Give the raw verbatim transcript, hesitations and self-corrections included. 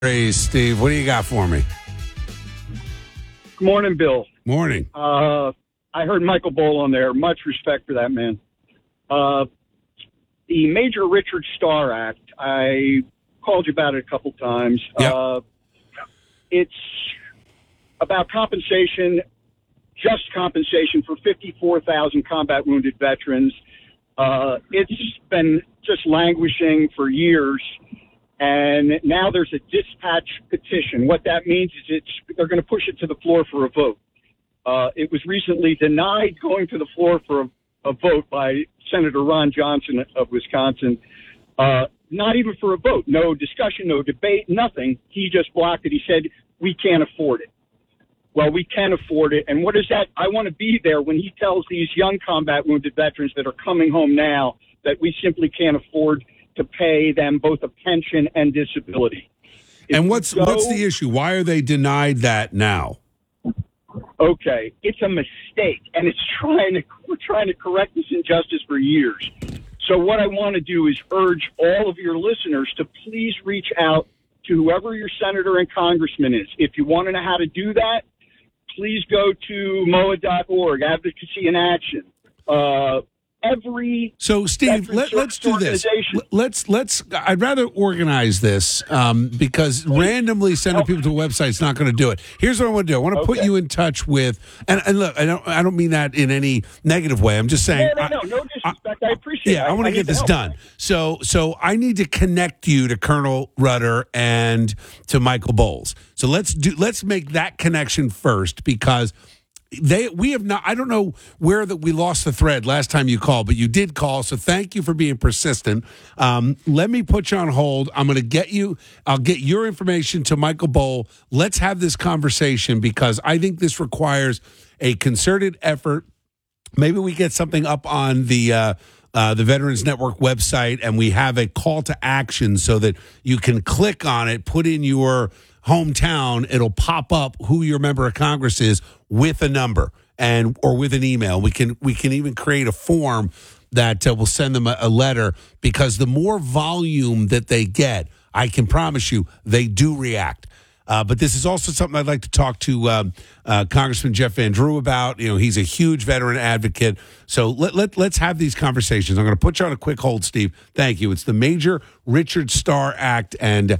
Hey, Steve, what do you got for me? Good morning, Bill. Morning. Uh, I heard Michael Bohl on there. Much respect for that man. Uh, the Major Richard Starr Act, I called you about it a couple times. Yep. Uh, it's about compensation, just compensation for fifty-four thousand combat wounded veterans. Uh, it's been just languishing for years. And now there's a dispatch petition. What that means is it's they're going to push it to the floor for a vote. Uh, it was recently denied going to the floor for a, a vote by Senator Ron Johnson of Wisconsin. Uh, not even for a vote. No discussion, no debate, nothing. He just blocked it. He said, we can't afford it. Well, we can afford it. And what is that? I want to be there when he tells these young combat wounded veterans that are coming home now that we simply can't afford to pay them both a pension and disability. If and what's go, what's the issue? Why are they denied that now? Okay, it's a mistake, and it's trying to we're trying to correct this injustice for years. So what I want to do is urge all of your listeners to please reach out to whoever your senator and congressman is. If you want to know how to do that, please go to M O A dot org, Advocacy in Action. Uh, Every so Steve, let, let's do this. Let's let's. I'd rather organize this um, because randomly sending people to a website is not going to do it. Here's what I want to do. I want to okay. put you in touch with. And, and look, I don't. I don't mean that in any negative way. I'm just saying. No, no, no, no disrespect. I, I appreciate. Yeah, it. I, I want to get this help. done. So, so I need to connect you to Colonel Rudder and to Michael Bowles. So let's do. Let's make that connection first because. They we have not. I don't know where that we lost the thread last time you called, but you did call. So thank you for being persistent. Um, let me put you on hold. I'm going to get you. I'll get your information to Michael Bohl. Let's have this conversation because I think this requires a concerted effort. Maybe we get something up on the uh, uh, the Veterans Network website, and we have a call to action so that you can click on it, put in your hometown, it'll pop up who your member of Congress is with a number and or with an email. We can we can even create a form that uh, will send them a, a letter because the more volume that they get, I can promise you they do react. Uh, but this is also something I'd like to talk to um, uh, Congressman Jeff Van Drew about. You know, he's a huge veteran advocate. So let, let, let's have these conversations. I'm going to put you on a quick hold, Steve. Thank you. It's the Major Richard Starr Act, and